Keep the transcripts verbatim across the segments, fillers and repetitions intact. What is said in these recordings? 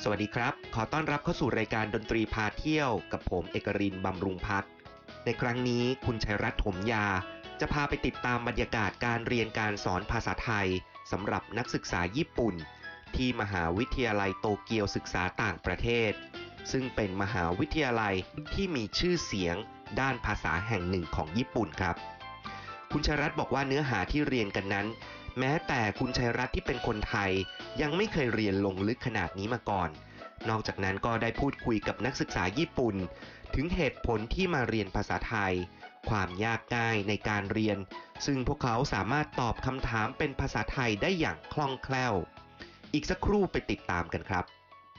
สวัสดีครับขอต้อนรับเข้าสู่รายการดนตรีพาเที่ยวกับผมเอกรินทร์บำรุงพัฒน์ในครั้งนี้คุณชัยรัตน์ถมยาจะพาไปติดตามบรรยากาศการเรียนการสอนภาษาไทยสำหรับนักศึกษาญี่ปุ่นที่มหาวิทยาลัยโตเกียวศึกษาต่างประเทศซึ่งเป็นมหาวิทยาลัยที่มีชื่อเสียงด้านภาษาแห่งหนึ่งของญี่ปุ่นครับคุณชัยรัตน์บอกว่าเนื้อหาที่เรียนกันนั้นแม้แต่คุณชัยรัตน์ที่เป็นคนไทยยังไม่เคยเรียนลงลึกขนาดนี้มาก่อนนอกจากนั้นก็ได้พูดคุยกับนักศึกษาญี่ปุ่นถึงเหตุผลที่มาเรียนภาษาไทยความยากง่ายในการเรียนซึ่งพวกเขาสามารถตอบคำถามเป็นภาษาไทยได้อย่างคล่องแคล่วอีกสักครู่ไปติดตามกันครับ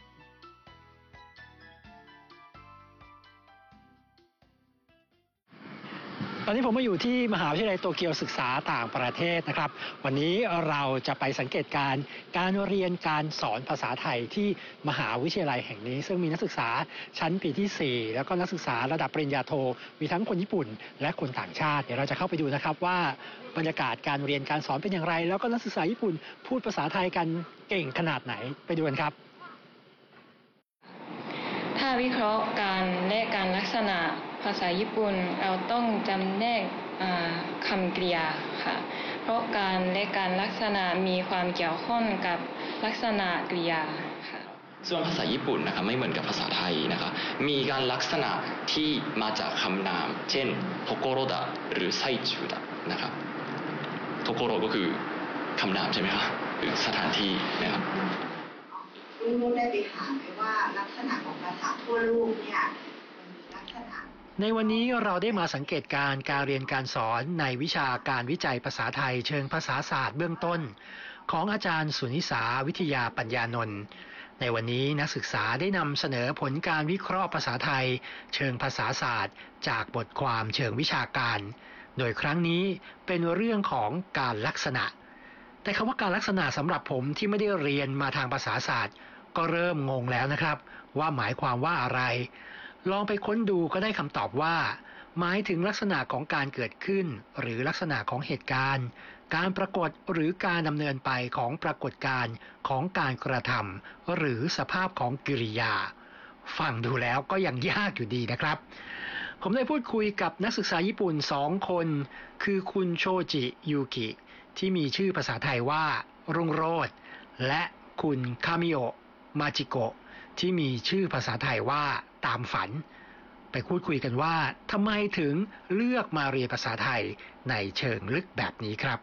ตอนนี้ผมมาอยู่ที่มหาวิทยาลัยโตเกียวศึกษาต่างประเทศนะครับวันนี้เราจะไปสังเกตการณ์การเรียนการสอนภาษาไทยที่มหาวิทยาลัยแห่งนี้ซึ่งมีนักศึกษาชั้นปีที่สี่แล้วก็นักศึกษาระดับปริญญาโทมีทั้งคนญี่ปุ่นและคนต่างชาติเดี๋ยวเราจะเข้าไปดูนะครับว่าบรรยากาศการเรียนการสอนเป็นอย่างไรแล้วก็นักศึกษาญี่ปุ่นพูดภาษาไทยกันเก่งขนาดไหนไปดูกันครับถ้าวิเคราะห์การและการลักษณะภาษาญี่ปุ่นเราต้องจำแนกคำกริยาค่ะเพราะการและการลักษณะมีความเกี่ยวข้องกับลักษณะกริยาค่ะส่วนภาษาญี่ปุ่นนะครับไม่เหมือนกับภาษาไทยนะครับมีการลักษณะที่มาจากคำนามเช่นโทโกโรดะหรือไซจูดะนะครับโทโกโรก็คือคำนามใช่ไหมครับหรือสถานที่นะครับคุณนุ่นได้ไปหาไหมว่าลักษณะของภาษาทั่วโลกเนี่ยมันมีลักษณะในวันนี้เราได้มาสังเกตการการเรียนการสอนในวิชาการวิจัยภาษาไทยเชิงภาษาศาสตร์เบื้องต้นของอาจารย์สุนิสาวิทยาปัญญานนท์ในวันนี้นักศึกษาได้นำเสนอผลการวิเคราะห์ภาษาไทยเชิงภาษาศาสตร์จากบทความเชิงวิชาการโดยครั้งนี้เป็นเรื่องของการลักษณะแต่คำว่าการลักษณะสำหรับผมที่ไม่ได้เรียนมาทางภาษาศาสตร์ก็เริ่มงงแล้วนะครับว่าหมายความว่าอะไรลองไปค้นดูก็ได้คำตอบว่าหมายถึงลักษณะของการเกิดขึ้นหรือลักษณะของเหตุการณ์การปรากฏหรือการดำเนินไปของปรากฏการณ์ของการกระทำหรือสภาพของกิริยาฟังดูแล้วก็ยังยากอยู่ดีนะครับผมได้พูดคุยกับนักศึกษาญี่ปุ่นสองคนคือคุณโชจิยูกิที่มีชื่อภาษาไทยว่ารุ่งโรจน์และคุณคามิโอะมาจิโกะที่มีชื่อภาษาไทยว่าตามฝันไปพูดคุยกันว่าทำไมถึงเลือกมาเรียนภาษาไทยในเชิงลึกแบบนี้ครับ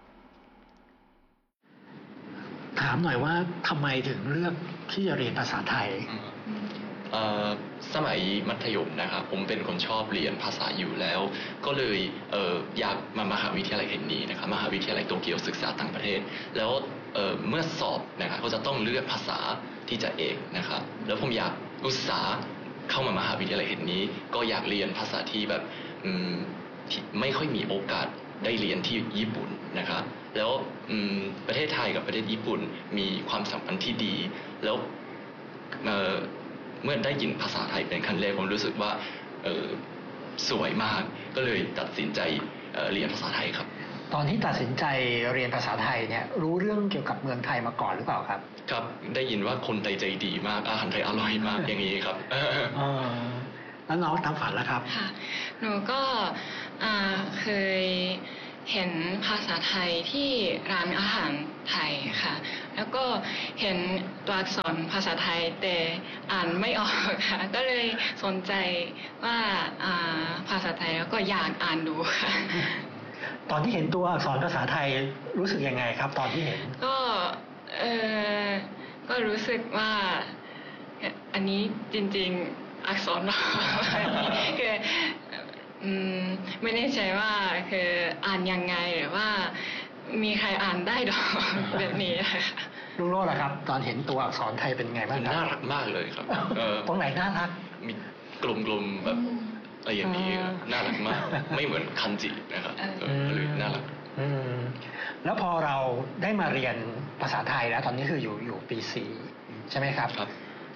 ถามหน่อยว่าทำไมถึงเลือกที่จะเรียนภาษาไทยสมัยมัธยมนะครับผมเป็นคนชอบเรียนภาษาอยู่แล้วก็เลยเอ่ออยากมามหาวิทยาลัยแห่งนี้นะครับมหาวิทยาลัยโตเกียวศึกษาต่างประเทศแล้วเอ่อเมื่อสอบนะครับก็จะต้องเลือกภาษาที่จะเอกนะครับแล้วผมอยากอุตส่าห์เข้ามามหาวิทยาลัยแห่งนี้ก็อยากเรียนภาษาที่แบบอืมที่ไม่ค่อยมีโอกาสได้เรียนที่ญี่ปุ่นนะครับแล้วอืมประเทศไทยกับประเทศญี่ปุ่นมีความสัมพันธ์ที่ดีแล้วเอ่อเมื่อได้ยินภาษาไทยเป็นครั้งแรกผมรู้สึกว่าเออสวยมากก็เลยตัดสินใจ เอ่อ เรียนภาษาไทยครับตอนที่ตัดสินใจเรียนภาษาไทยเนี่ยรู้เรื่องเกี่ยวกับเมืองไทยมาก่อนหรือเปล่าครับครับได้ยินว่าคนไทยใจดีมากอาหารไทยอร่อยมากอย่างนี้ครับอ๋อแล้วน้องตามฝันแล้วครับค่ะหนูก็เคยเห็นภาษาไทยที่ร้านอาหารไทยค่ะแล้วก็เห็นตัวอักษรภาษาไทยแต่อ่านไม่ออกค่ะก็เลยสนใจว่าภาษาไทยแล้วก็อยากอ่านดูค่ะตอนที่เห็นตัวอักษรภาษาไทยรู้สึกยังไงครับตอนที่เห็นก็เออก็รู้สึกว่าอันนี้จริงๆอักษรเราคืออืมไม่แน่ใจว่าคืออ่านยังไงหรือว่ามีใครอ่านได้ดอกแบบนี้ค่ะลุงโรจน์ล่ะครับตอนเห็นตัวอักษรไทยเป็นไงบ้างครับน่ารักมากเลยครับตรงไหนน่ารักมีกลมๆแบบอะไรอย่างนี้น่ารักมากไม่เหมือนคันจินะครับหรือน่ารักแล้วพอเราได้มาเรียนภาษาไทยแล้วตอนนี้คืออยู่อยู่ปีสี่ใช่ไหมครับครับ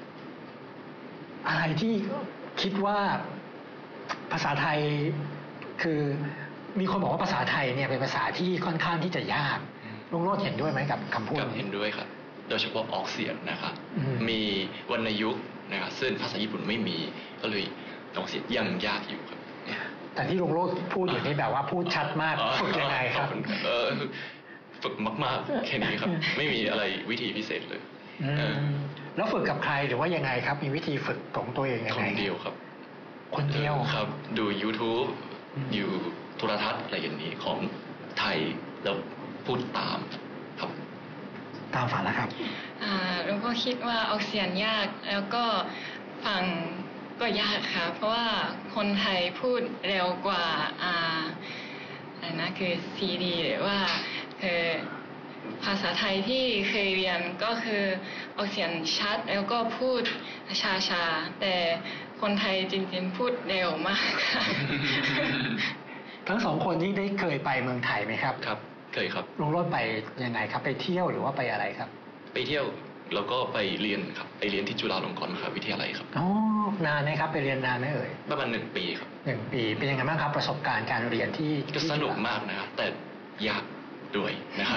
อะไรที่คิดว่าภาษาไทยคือมีคนบอกว่าภาษาไทยเนี่ยเป็นภาษาที่ค่อนข้างที่จะยากลุงโรจน์เห็นด้วยไหมกับคำพูดนี้เห็นด้วยครับโดยเฉพาะออกเสียงนะครับอืมมีวรรณยุกต์นะครับซึ่งภาษาญี่ปุ่นไม่มีก็เลยออกเสียงยังยากอยู่ครับแต่ที่ลุงโรจน์พูดอยู่นี่แบบว่าพูดชัดมากฝึกยังไงครับเออฝึกมากๆแค่นี้ครับ ไม่มีอะไรวิธีพิเศษเลยอืมเออแล้วฝึกกับใครหรือว่ายังไงครับ มีวิธีฝึกของตัวเองยังคไงนเดียวครับคนเดียวออครับ ดู YouTube อืมอยู่โทรทัศน์อะไรอย่างนี้ของไทยแล้วพูดตามครับตามฝันแล้วครับอ่าแล้วก็คิดว่าออกเสียงยากแล้วก็ฟังก็ยากค่ะเพราะว่าคนไทยพูดเร็วกว่าอ่าอะไรนะคือซีดีหรือว่าคือภาษาไทยที่เคยเรียนก็คือออกเสียงชัดแล้วก็พูดช้าๆแต่คนไทยจริงๆพูดเร็วมากค่ะทั้งสองคนนี้ได้เคยไปเมืองไทยไหมครับครับ เคยครับลุงโรจน์ไปยังไงครับ ไปเที่ยวหรือว่าไปอะไรครับไปเที่ยวแล้วก็ไปเรียนครับไปเรียนที่จุฬาลงกรณ์มหาวิทยาลัยครับอ๋อนานไหมครับ ไปเรียนนานไหมเอ่ยประมาณหนึ่งปีครับหนึ่งปี เป็นยังไงบ้างครับ ประสบการณ์การเรียนที่ก็สนุกมากนะครับแต่ยากด้วยนะครับ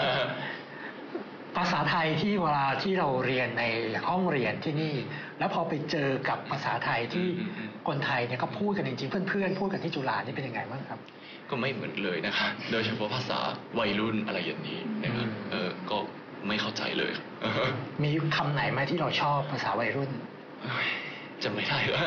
ภาษาไทยที่เวลาที่เราเรียนในห้องเรียนที่นี่ แล้วพอไปเจอกับภาษาไทยที่อืมอืมคนไทยเนี่ยก็พูดกันจริงๆ เพื่อนๆ พูดกันที่จุฬานี่เป็นยังไงบ้างครับก็ไม่เหมือนเลยนะครับ โดยเฉพาะภาษาวัยรุ่นอะไรอย่างนี้นะครับอืมเออก็ไม่เข้าใจเลยมีคำไหนไหมที่เราชอบภาษาวัยรุ่นจำไม่ได้แล้ว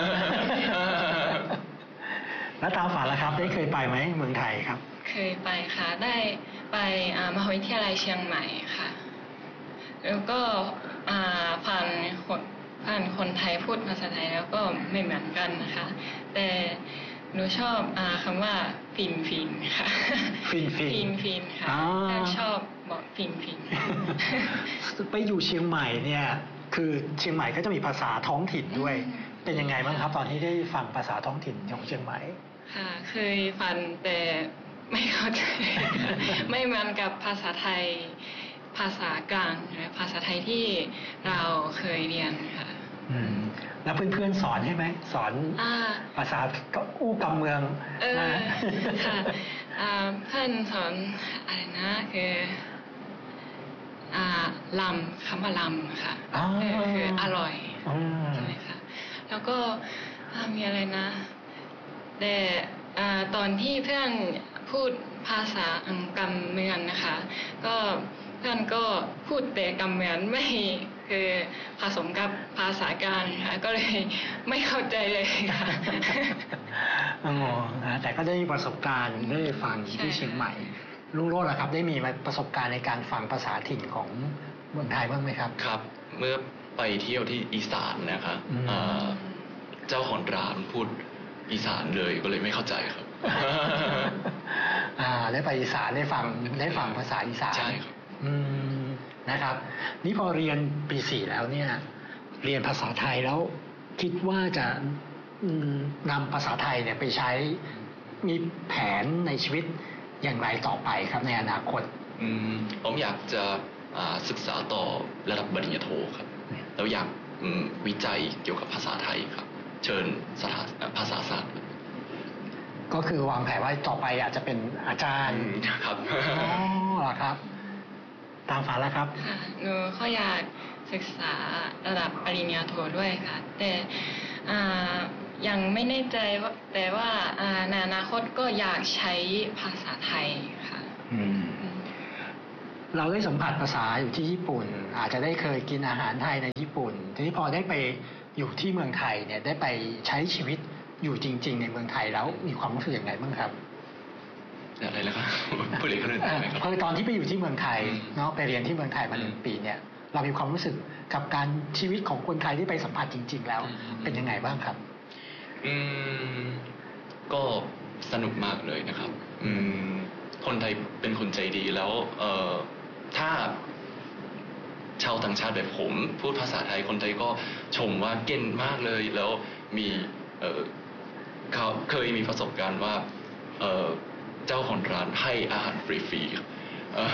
แล้วตามฝันล่ะครับ ได้เคยไปไหมเมืองไทยครับเคยไปค่ะ ได้ไปอ่ามหาวิทยาลัยเชียงใหม่ค่ะ แล้วก็อ่าผ่านคนผ่านคนไทยพูดภาษาไทยแล้วก็ไม่เหมือนกันนะคะ แต่หนูชอบอาคำว่าฟินฟินค่ะฟินฟินฟินฟินค่ะอ่าท่านชอบบอกฟินฟินไปอยู่เชียงใหม่เนี่ย คือเชียงใหม่ก็จะมีภาษาท้องถิ่นด้วยอืมเป็นยังไงบ้างครับ ตอนที่ได้ฟังภาษาท้องถิ่นของเชียงใหม่ค่ะ เคยฟังแต่ไม่เข้าใจ ไม่เหมือนกับภาษาไทย ภาษากลางหรือภาษาไทยที่เราเคยเรียนค่ะอืม แล้วเพื่อนๆสอนใช่ไหม สอนอ่าภาษาอู้กำเมืองเออนะค่ะอ่าเพื่อนสอนอะไรนะคืออ่าลำคำว่าลำค่ะอ๋อคือคืออร่อยอืมใช่ไหมคะแล้วก็อ่ามีอะไรนะแต่อ่าตอนที่เพื่อนพูดภาษาอังกฤษเมืองนะคะ ก็เพื่อนก็พูดแต่กำเมืองไม่คือผสมกับภาษากลางค่ะก็เลยไม่เข้าใจเลยค่ะอ๋อนะแต่ก็ได้มีประสบการณ์ได้ฟังใช่ที่เชียงใหม่ ลุงโรจน์ล่ะครับ ได้มีประสบการณ์ในการฟังภาษาถิ่นของเมืองไทยบ้างไหมครับครับ เมื่อไปเที่ยวที่อีสานนะครับอืมเอ่อเจ้าของร้านพูดอีสานเลยก็เลยไม่เข้าใจครับอ่าได้ไปอีสานได้ฟังได้ฟังภาษาอีสานใช่ครับอืมนะครับ นี่พอเรียนปีสี่แล้วเนี่ย เรียนภาษาไทยแล้วคิดว่าจะอืมนำภาษาไทยเนี่ยไปใช้มีแผนในชีวิตอย่างไรต่อไปครับในอนาคตอืมผมอยากจะอ่าศึกษาต่อระดับปริญญาโทครับ แล้วอยากอืมวิจัยเกี่ยวกับภาษาไทยครับ เชิญสถาภาษาศาสตร์ก็คือวางแผนว่าต่อไปอาจจะเป็นอาจารย์ครับอ๋อเหรอครับ ตามฝันแล้วครับค่ะหนูก็อยากศึกษาระดับปริญญาโทด้วยค่ะ แต่อ่ายังไม่แน่ใจว่าแต่ว่าอ่าในอนาคตก็อยากใช้ภาษาไทยค่ะอืมอืมเราได้สัมผัสภาษาอยู่ที่ญี่ปุ่น อาจจะได้เคยกินอาหารไทยในญี่ปุ่น ทีนี้พอได้ไปอยู่ที่เมืองไทยเนี่ยได้ไปใช้ชีวิตอยู่จริง ๆ ในเมืองไทยแล้วมีความรู้สึกอย่างไรบ้างครับอะไรนะครับ ผู้เรียนคนอื่นเอ่อไหมครับพอตอนที่ไปอยู่ที่เมืองไทยอืมเนาะไปเรียนที่เมืองไทยมาหนึ่งอืมปีเนี่ย เรามีความรู้สึกกับการชีวิตของคนไทยที่ไปสัมผัสจริง ๆ แล้วอืมเป็นยังไงบ้างครับอืมก็สนุกมากเลยนะครับ อืมคนไทยเป็นคนใจดีแล้ว เอ่อถ้าชาวต่างชาติแบบผมพูดภาษาไทยคนไทยก็ชมว่าเก่งมากเลย แล้วมีเอ่อเขาเคยมีประสบการณ์ว่า เอ่อเจ้าของร้านให้อาหารฟรีๆครับเอ่อ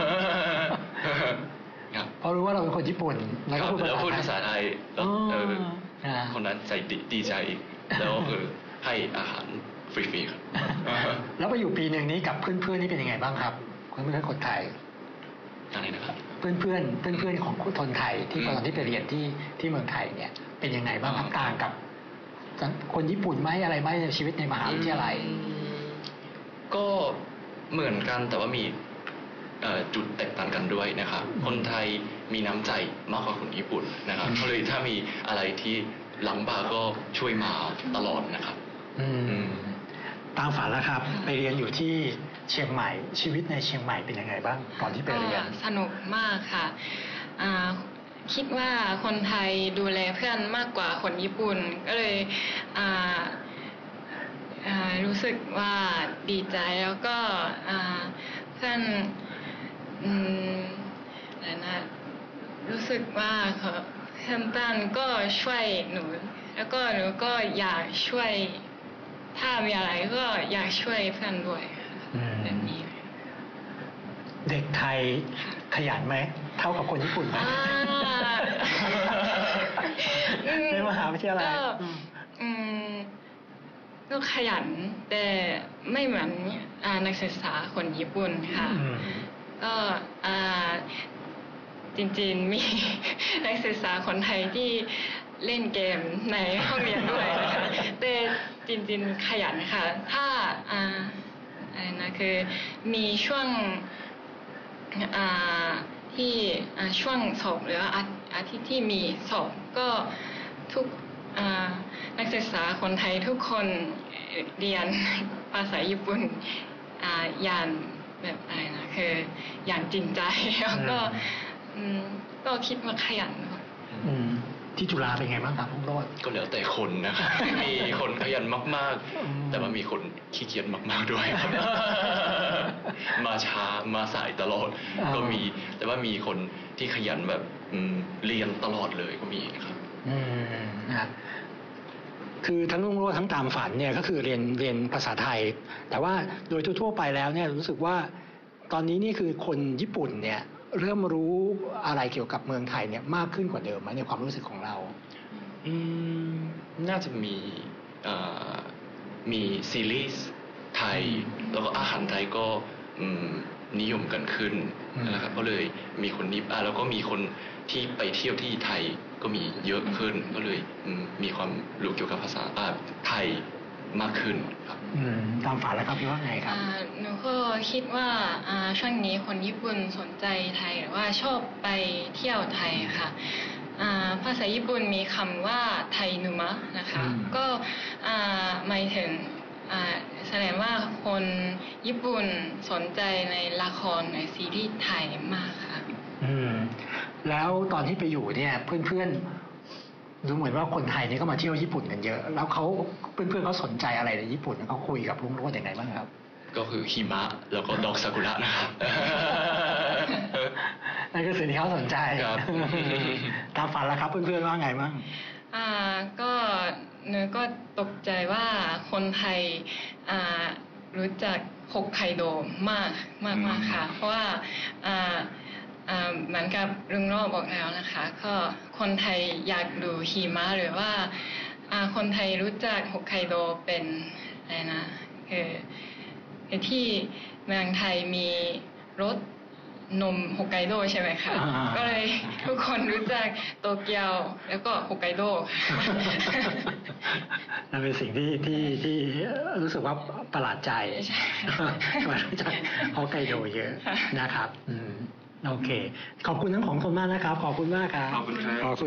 ครับเพราะรู้ว่าเราเป็นคนญี่ปุ่นแล้วก็พูดแล้วพูดภาภาษาษาไทยไทยแล้วเอออ่าคนนั้นใจดีดีใจ แล้วเออให้อาหารฟรีๆครับแล้วไปอยู่ปีหนึ่งนี้กับเพื่อนๆนี่เป็นยังไงบ้างครับเพื่อนๆคนไทยอะไรนะครับเพื่อนเพื่อนเพื่อนเพื่อนๆของคนไทยที่ตอนที่ไปเรียนที่ที่เมืองไทยเนี่ยเป็นยังไงบ้างครับต่างกับคนญี่ปุ่นไหมอะไรไหมในชีวิตในมหาวิทยาลัยก็เหมือนกันแต่ว่ามีจุดแตกต่างกันด้วยนะครับคนไทยมีน้ำใจมากกว่าคนญี่ปุ่นนะครับก็เลยถ้ามีอะไรที่หลังบาก็ช่วยมาตลอดนะครับตามฝันแล้วครับไปเรียนอยู่ที่เชียงใหม่ชีวิตในเชียงใหม่เป็นยังไงบ้างก่อนที่ไปเรียนสนุกมากค่ะคิดว่าคนไทยดูแลเพื่อนมากกว่าคนญี่ปุ่นก็เลยรู้สึกว่าดีใจแล้วก็เพื่อนอะไรนะรู้สึกว่าเพื่อนบ้านก็ช่วยหนูแล้วก็หนูก็อยากช่วยถ้ามีอะไรก็อยากช่วยเพื่อนด้วยแบบนี้เด็กไทยขยันไหมเท่ากับคนญี่ปุ่นไหมในมหาวิทยาลัยก็ขยันแต่ไม่เหมือนนักศึกษาคนญี่ปุ่นค่ะก็จริงๆมีนักศึกษาคนไทยที่เล่นเกมในห้องเรียนด้วยนะคะแต่จริงๆขยันค่ะถ้าอะไรนะคือมีช่วงที่ช่วงสอบหรืออาทิตย์ที่มีสอบก็ทุกนักศึกษาคนไทยทุกคนเรียนภาษาญี่ปุ่นอย่างแบบอะไรนะคืออย่างจริงใจแล้วก็ก็คิดว่าขยันที่จุฬาเป็นไงบ้างครับพุ่งโรจน์ก็แล้วแต่คนนะครับมีคนขยันมากๆแต่ว่ามีคนขี้เกียจมากๆด้วยครับมาช้ามาสายตลอดก็มีแต่ว่ามีคนที่ขยันแบบเรียนตลอดเลยก็มีนะครับอืมนะคือทั้งรุ่งโรจน์ทั้งตามฝันเนี่ยก็คือเรียนเรียนภาษาไทยแต่ว่าโดยทั่วๆไปแล้วเนี่ยรู้สึกว่าตอนนี้นี่คือคนญี่ปุ่นเนี่ยเริ่มรู้อะไรเกี่ยวกับเมืองไทยเนี่ยมากขึ้นกว่าเดิมไหมในความรู้สึกของเราอืมน่าจะมีมีซีรีส์ไทยแล้วก็อาหารไทยก็นิยมกันขึ้นนะครับก็เลยมีคนนิบแล้วก็มีคนที่ไปเที่ยวที่ไทยก็มีเยอะขึ้นก็เลยมีความรู้เกี่ยวกับภาษาไทยมากขึ้นครับตามฝันแล้วครับพี่ว่าไงครับหนูก็คิดว่าช่วงนี้คนญี่ปุ่นสนใจไทยหรือว่าชอบไปเที่ยวไทยค่ะภาษาญี่ปุ่นมีคำว่าไทยนุมะนะคะก็หมายถึงแสดงว่าคนญี่ปุ่นสนใจในละครในซีรีส์ไทยมากค่ะอืมแล้วตอนที่ไปอยู่เนี่ยเพื่อนๆดูเหมือนว่าคนไทยนี่ก็มาเที่ยวญี่ปุ่นกันเยอะแล้วเขาเพื่อนๆเขาสนใจอะไรในญี่ปุ่นเขาคุยกับลุงโรจน์ยังไงบ้างครับก็คือหิมะแล้วก็ดอกซากุระนะครับนั่นคือสิ่งที่เขาสนใจตามฝันแล้วครับเพื่อนๆว่าไงบ้างอ่าก็เนื้อก็ตกใจว่าคนไทยอ่ารู้จักฮอกไกโดมากมากมากค่ะเพราะว่าอ่าเหมือนกับลุงโรจน์บอกแล้วนะคะก็คนไทยอยากดูหิมะหรือว่าคนไทยรู้จักฮอกไกโดเป็นอะไรนะคือที่เมืองไทยมีรถนมฮอกไกโดใช่ไหมคะก็เลยทุกคนรู้จักโตเกียวแล้วก็ฮอกไกโดนั่นเป็นสิ่งที่ที่ที่รู้สึกว่าประหลาดใจว่ารู้จักฮอกไกโดเยอะนะครับโอเคขอบคุณทั้งสองคนมากนะครับขอบคุณมากครับขอบคุณครับ